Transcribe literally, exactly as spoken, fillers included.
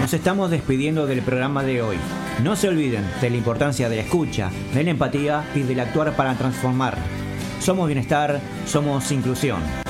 nos estamos despidiendo del programa de hoy. No se olviden de la importancia de la escucha, de la empatía y del actuar para transformar. Somos bienestar, somos inclusión.